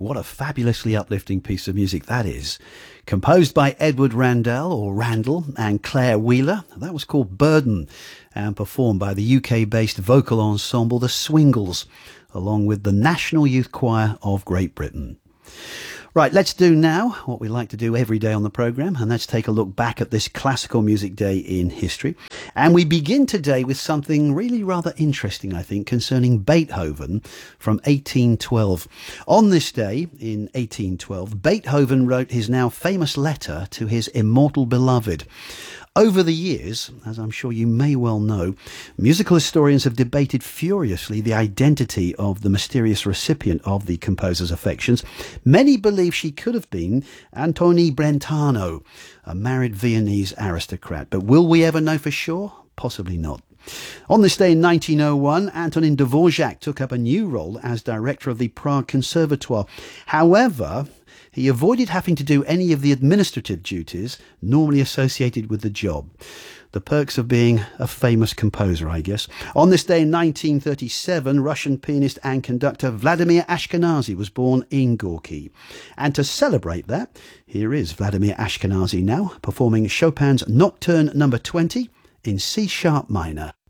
What a fabulously uplifting piece of music that is. Composed by Edward Randell and Claire Wheeler. That was called Burden and performed by the UK-based vocal ensemble The Swingles, along with the National Youth Choir of Great Britain. Right, let's do now what we like to do every day on the programme, and let's take a look back at this classical music day in history. And we begin today with something really rather interesting, I think, concerning Beethoven from 1812. On this day, in 1812, Beethoven wrote his now famous letter to his immortal beloved. Over the years, as I'm sure you may well know, musical historians have debated furiously the identity of the mysterious recipient of the composer's affections. Many believe she could have been Antonie Brentano, a married Viennese aristocrat. But will we ever know for sure? Possibly not. On this day in 1901, Antonin Dvorak took up a new role as director of the Prague Conservatoire. However, he avoided having to do any of the administrative duties normally associated with the job. The perks of being a famous composer, I guess. On this day in 1937, Russian pianist and conductor Vladimir Ashkenazy was born in Gorky. And to celebrate that, here is Vladimir Ashkenazy now performing Chopin's Nocturne No. 20 in C-sharp minor.